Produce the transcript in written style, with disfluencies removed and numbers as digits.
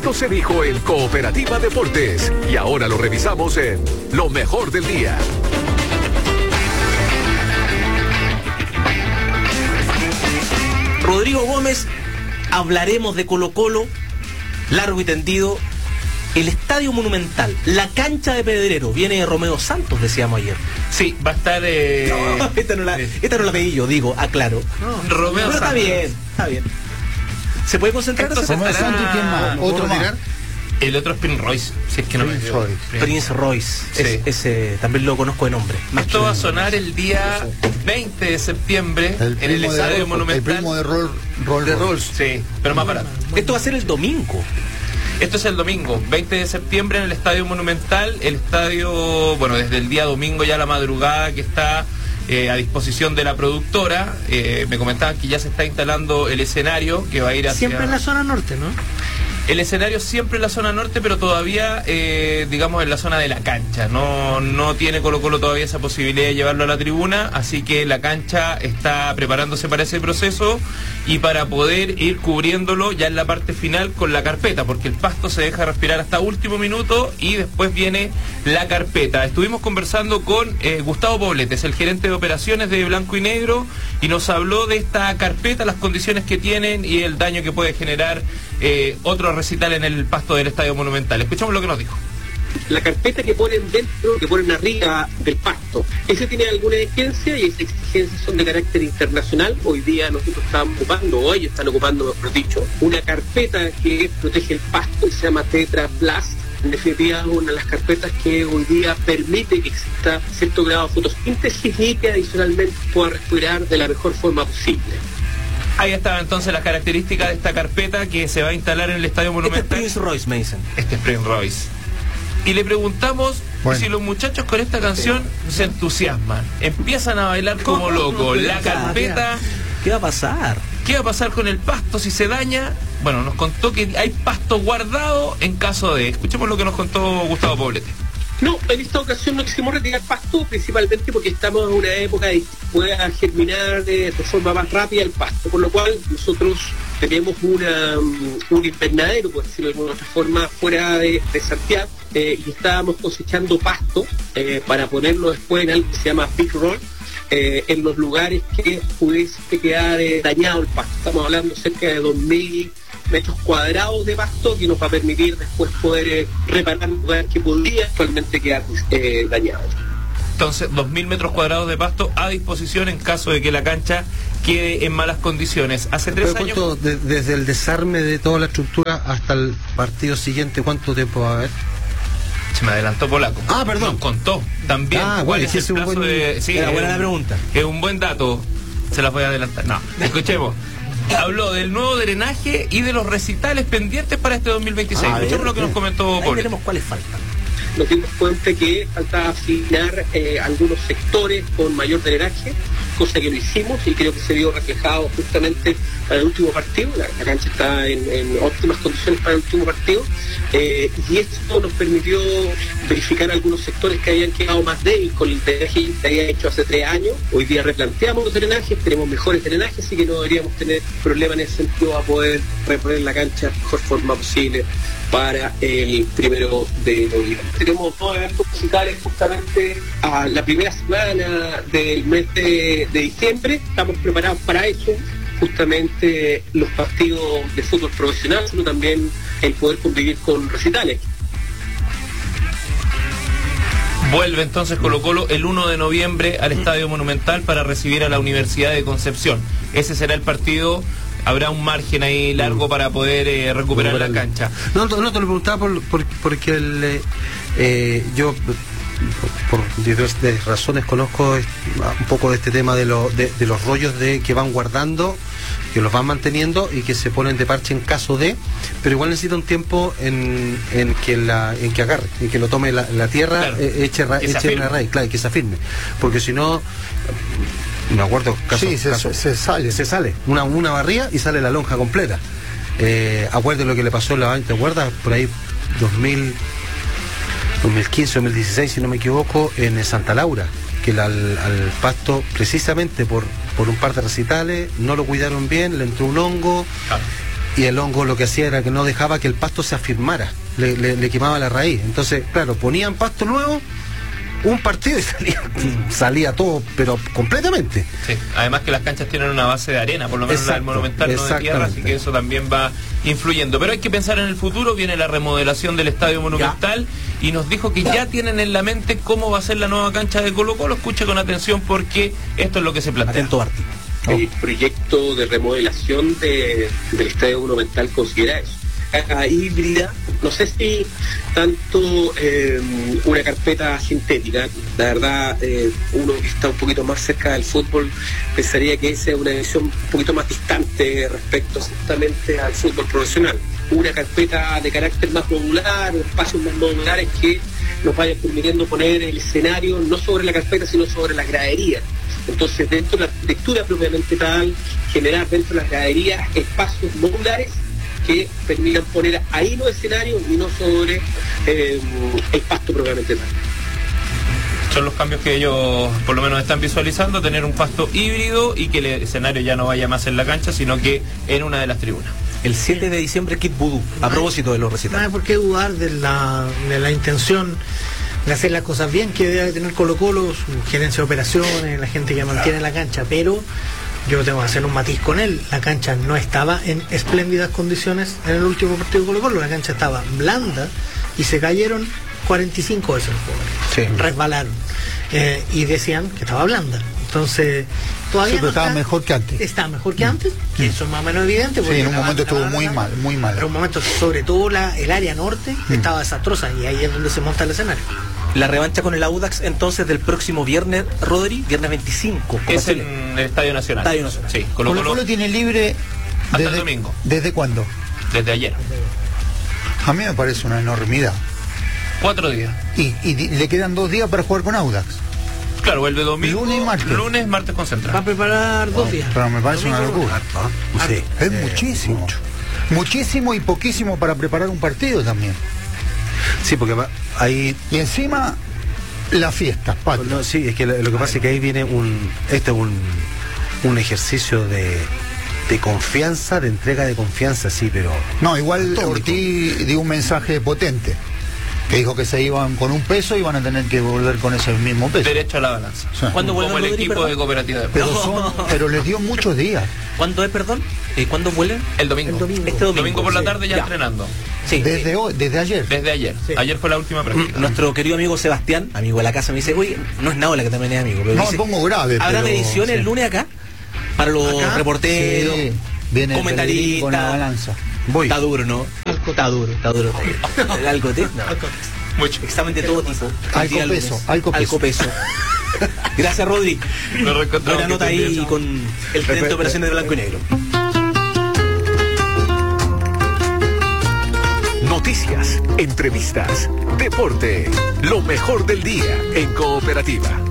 Esto se dijo en Cooperativa Deportes y ahora lo revisamos en Lo Mejor del Día. Rodrigo Gómez, hablaremos de Colo-Colo, largo y tendido. El Estadio Monumental, la cancha de Pedrero, viene de Romeo Santos, decíamos ayer. Sí, va a estar... No, esta no la pedí yo, digo, aclaro. No, Romeo pero Santos. Está bien. ¿Se puede concentrar? Romeo Santos y quién más. ¿Otro más? El otro es Prince Royce, si es que no me equivoco. Prince Royce, Sí. ese también lo conozco de nombre. Esto va a sonar el día 20 de septiembre en el Estadio Monumental. El primo de Rolls. Sí, pero más barato. Esto va a ser el domingo. Esto es el domingo, 20 de septiembre en el Estadio Monumental. El estadio, bueno, desde el día domingo ya a la madrugada que está a disposición de la productora. Me comentaban que ya se está instalando el escenario que va a ir hacia... Siempre en la zona norte, ¿no? El escenario siempre en la zona norte, pero todavía, digamos, en la zona de la cancha. No tiene Colo-Colo todavía esa posibilidad de llevarlo a la tribuna, así que la cancha está preparándose para ese proceso y para poder ir cubriéndolo ya en la parte final con la carpeta, porque el pasto se deja respirar hasta último minuto y después viene la carpeta. Estuvimos conversando con Gustavo Pobletes, el gerente de operaciones de Blanco y Negro, y nos habló de esta carpeta, las condiciones que tienen y el daño que puede generar otro recital en el pasto del Estadio Monumental. Escuchamos lo que nos dijo. La carpeta que ponen dentro, que ponen arriba del pasto, ¿ese tiene alguna exigencia? Y esas exigencias son de carácter internacional. Hoy día nosotros estamos ocupando, o ellos están ocupando, mejor dicho, una carpeta que protege el pasto y se llama Tetra Plus. En definitiva, una de las carpetas que hoy día permite que exista cierto grado de fotosíntesis y que adicionalmente pueda respirar de la mejor forma posible. Ahí estaban entonces las características de esta carpeta que se va a instalar en el Estadio Monumental. Este es Prince Royce, me dicen. Este es Prince Royce. Y le preguntamos si los muchachos con esta canción se entusiasman, empiezan a bailar como locos. La carpeta... ¿Qué va a pasar? ¿Qué va a pasar con el pasto si se daña? Bueno, nos contó que hay pasto guardado en caso de... Escuchemos lo que nos contó Gustavo Poblete. No, en esta ocasión no quisimos retirar pasto, principalmente porque estamos en una época de que pueda germinar de forma más rápida el pasto, por lo cual nosotros tenemos un invernadero, por decirlo de alguna otra forma, fuera de Santiago, y estábamos cosechando pasto para ponerlo después en algo que se llama Big Roll, en los lugares que pudiese quedar dañado el pasto. Estamos hablando cerca de 2.000 metros cuadrados de pasto que nos va a permitir después poder reparar un lugar que podría actualmente quedar dañado. Entonces, 2.000 metros cuadrados de pasto a disposición en caso de que la cancha quede en malas condiciones. Hace 3 años... Desde el desarme de toda la estructura hasta el partido siguiente, ¿cuánto tiempo va a haber? Se me adelantó Polaco. Ah, perdón. Nos contó también cuál es el plazo de... Sí, era buena la pregunta. Es un buen dato. Se las voy a adelantar. No, escuchemos. Habló del nuevo drenaje y de los recitales pendientes para este 2026. Escuchemos lo que nos comentó Pablo. Veremos cuáles faltan. Nos dimos cuenta que faltaba afinar algunos sectores con mayor drenaje, cosa que lo hicimos y creo que se vio reflejado justamente para el último partido. La cancha está en óptimas condiciones para el último partido, y esto nos permitió verificar algunos sectores que habían quedado más débiles con el drenaje que se había hecho hace 3 años. Hoy día replanteamos los drenajes, tenemos mejores drenajes, así que no deberíamos tener problema en ese sentido a poder reponer la cancha de la mejor forma posible para el 1 de noviembre. Tenemos 2 eventos musicales justamente a la primera semana del mes de diciembre. Estamos preparados para eso, justamente los partidos de fútbol profesional, sino también el poder convivir con recitales. Vuelve entonces Colo-Colo el 1 de noviembre al Estadio Monumental para recibir a la Universidad de Concepción. Ese será el partido. Habrá un margen ahí largo para poder recuperar la cancha. No te lo preguntaba porque yo por diversas razones conozco un poco de este tema de los rollos que van guardando, que los van manteniendo y que se ponen de parche en caso de, pero igual necesita un tiempo en que agarre, en que lo tome la tierra, claro, eche una raíz, claro, y que se afirme, porque si no, me acuerdo se sale una barría y sale la lonja completa. Acuerdo lo que le pasó en la Baña, ¿te acuerdas? Por ahí 2015, 2016, si no me equivoco, en Santa Laura, que al pasto, precisamente por un par de recitales, no lo cuidaron bien, le entró un hongo, y el hongo lo que hacía era que no dejaba que el pasto se afirmara, le quemaba la raíz. Entonces, claro, ponían pasto nuevo, un partido y salía todo, pero completamente. Sí, además que las canchas tienen una base de arena, por lo menos la del Monumental no de tierra, así que eso también va influyendo. Pero hay que pensar en el futuro, viene la remodelación del Estadio Monumental y nos dijo que ya tienen en la mente cómo va a ser la nueva cancha de Colo-Colo. Escuche con atención porque esto es lo que se plantea. Atento, Arti. El proyecto de remodelación del Estadio Monumental considera eso. Híbrida, no sé si tanto una carpeta sintética. La verdad, uno que está un poquito más cerca del fútbol pensaría que esa es una visión un poquito más distante respecto exactamente al fútbol profesional. Una carpeta de carácter más modular, espacios más modulares que nos vayan permitiendo poner el escenario no sobre la carpeta sino sobre las graderías. Entonces, dentro de la arquitectura propiamente tal, generar dentro de las graderías espacios modulares que permitan poner ahí los escenarios y no sobre el pasto propiamente tal. Son los cambios que ellos por lo menos están visualizando, tener un pasto híbrido y que el escenario ya no vaya más en la cancha, sino que en una de las tribunas. El 7 de diciembre, Kid Voodoo, a propósito de los recitales. No hay por qué dudar de la intención de hacer las cosas bien que debe tener Colo-Colo, su gerencia de operaciones, la gente que mantiene la cancha, pero yo tengo que hacer un matiz con él. La cancha no estaba en espléndidas condiciones en el último partido de Colo-Colo, la cancha estaba blanda y se cayeron 45 veces los jugadores. Sí. Resbalaron y decían que estaba blanda. Entonces, todavía sí, pero estaba mejor que antes. Está mejor que antes, y eso es más o menos evidente. Sí, en un momento estuvo muy mal. Pero en un momento, sobre todo el área norte, estaba desastrosa, y ahí es donde se monta el escenario. La revancha con el Audax entonces del próximo viernes, Rodri, viernes 25. Es en el Estadio Nacional. Estadio Nacional. Sí, Colo-Colo tiene libre hasta el domingo. ¿Desde cuándo? Desde ayer. A mí me parece una enormidad. 4 días. Y le quedan 2 días para jugar con Audax. Claro, vuelve domingo. Lunes y martes. Lunes, martes concentrado. Va a preparar 2 días. Pero me parece una locura. Sí. Es muchísimo. Muchísimo y poquísimo para preparar un partido también. Sí, porque ahí... Y encima, las fiestas, Pato. No, sí, es que lo que pasa es que ahí viene un ejercicio de confianza, de entrega de confianza, sí, pero... No, igual Ortiz dio un mensaje potente, que dijo que se iban con un peso y van a tener que volver con ese mismo peso. Derecho a la balanza. Sí. ¿Cuándo vuelven, como el Rodri, equipo perdón? de Cooperativa de Pero les dio muchos días. ¿Cuándo es, perdón? ¿Cuándo vuelven? El domingo. Este domingo. Domingo por la sí. tarde ya entrenando. Sí. Desde hoy, desde ayer. Desde ayer. Sí. Ayer fue la última práctica. Nuestro querido amigo Sebastián, amigo de la casa, me dice, oye, no es Naola que también es amigo, pero No dice, me pongo grave. ¿habrá pero, mediciones el lunes acá? Para los ¿Acá? reporteros, Sí. Viene el Pellegrini con la comentaristas. balanza. Voy. Está duro, ¿no? Está duro. ¿El alcotés? No. Mucho. Examen de todo tipo. Alcopeso. Alcopeso. Gracias, Rodri. Lo reencontramos. Buena nota que ahí también. con el tren de operaciones de blanco y negro. Noticias, entrevistas, deporte, lo mejor del día en Cooperativa.